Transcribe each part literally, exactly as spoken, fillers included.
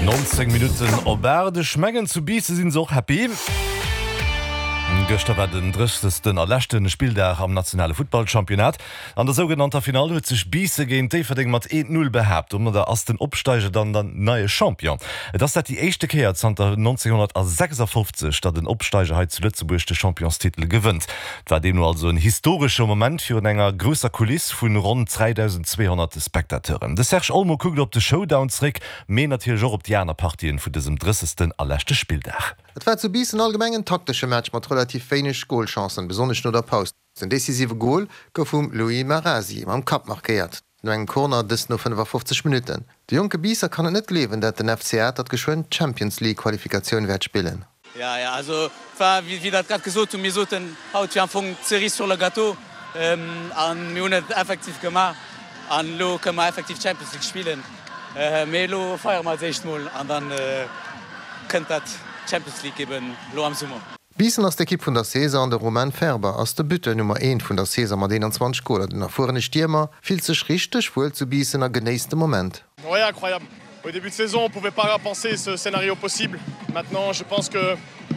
neunzehn Minuten Ober schmengen zu Biese sind so happy. Göster war den drechtesten erlächten Spieldach am nationale Footballchampionat. An der sogenannte Final huet sech Biese gegen Teverding mat eins null behabt, um der as den Opsteiger dann der neue Champion. Das hat die echte Kehr neunzehnhundertsechsundfünfzig, dat den Opsteigerheit zu Lützeburg den Championstitel gewinnt. War dem nur also ein historischer Moment für enger größer Kuliss vun rund dreitausendzweihundert Spektateuren. De Serge Olmo kugelt op de Showdownsrick, me natürlich op die Partien vu diesem drechtesten erlächte Spieldach. Et war zu Biesen allgemengen taktische Match mat relativ wenig Goalchancen, besonders nur der Post. Den decisive Goal gouf vum Louis Marasi am Kap markiert. No eng Corner des no fünfundfünfzig Minuten. De junge Bieser kann net lewen, dat den F C A dat geschwoen Champions League Qualifikation werd spielen. Ja, ja, also war, wie, wie dat grad gesot mir so den haut ja vu Serie sur le gâteau ähm, an mir net effektiv gemacht an lo kann man effektiv Champions League spielen. Äh, Melo feier mal sechs null an dann äh, könnt dat Champions League geben lo am Summer. Biesen ass d'Ekipp vun der Saison an der Roman Färber ass der Bütte Nummer eins vun der Saison mat einundzwanzig Goler den erfuene Stürmer fiel sech richteg wohl zu Biesen a genéiste Moment. Ouais, incroyable. Au début de saison, on ne pouvait pas penser ce scénario possible. Maintenant, je pense que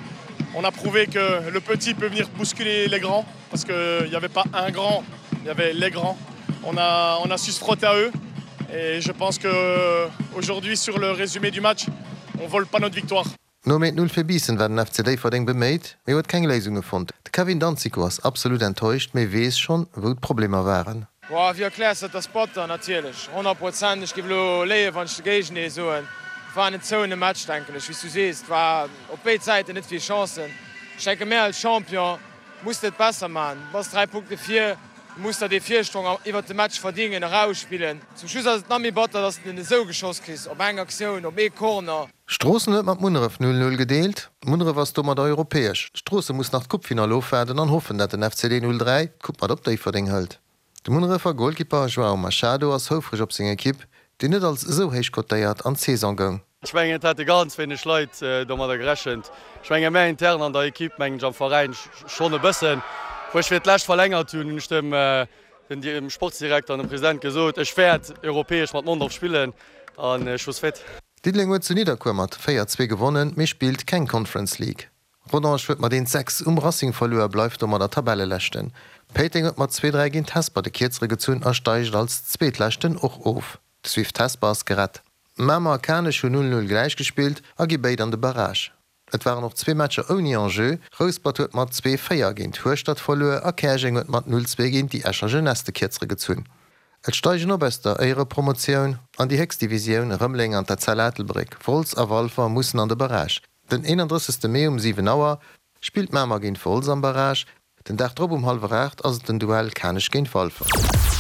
on a prouvé que le petit peut venir bousculer les grands parce qu'il n'y avait pas un grand, il y avait les grands. On a, on a su se frotter à eux et je pense qu'aujourd'hui, sur le résumé du match, on ne vole pas notre victoire. No méint null fir Biesen werden F C D verdeng beméit, méi huet keng Lesung gefund. De Kevin Danziko ass absolut enttäuscht, méi wees schon, wo d Probleme waren. Boah, wie erklärt der Spot natürlich hundert Prozent. Ich gebe Lehe van Gegen so war net zo de Match denkench wie du sest war op B-Seite net viel Chancen. Schenke mehr als Champion muss net besser man. Was drei Punkte vier muss er die Vierstrung iwwer de Match verdienen rausspielen. Zum Schluss nami Botter dat den so geschoss kris op eng Aktion op e Corner. Strossen huet mat Munneref null null gedeelt. Munere was dummer der europäesch. Strosse muss nach Kupffinal lofäden an hoffen, dat den F C D null drei Kupp mat op déi verding hëlt. De Munrefer Goalkeeper Joao Machado ass houfrech op seg Kipp, Di net als so héich kotéiert an Saison gong. Schwengen hat ganz wenn Leiit äh, dommer der gerechend. Schwenge méi intern an der Ekipp menggen am Verein schon e bëssen. Woch fir d'lächt verlängert hunn dem äh, dem Sportdirektor an dem Präsident gesot. Ech fährt europäesch mat Mon spielen an äh, Schuss fett. Diedling huet zu Niederkummert féier zwee gewonnen, méi spielt keng Conference League. Rodange huet mat den sechs um Racing verloer bleifft ommer der Tabelle lächten. Peting huet mat zwei drei gin Tasper de Kizre gezzuun ersteigt als Zzweetlächten och of. De Swift Taspers gerett. Mammer Kane schon null null gleich gespielt, a gebéit an de Barrage. Et waren noch zwei Matscher oni Enjeu, Rosbad huet mat zwee Féier ginint Huerstadt verloer, a Käging huet mat null zwei ginint die Ächer Geneste Kizre gezzuun. Et steigen no bester eiere Promotionioun an die Hexdivisioun Rëmmling an der Zerlätelbrick, Vols a Walfer mussssen an de Barrage. Den einunddreißigsten Mai um sieben Uhr spielt Mammer gegen Vols am Barrage, den Dach drop um halb acht ass den Duell Kanech gegen Walfer.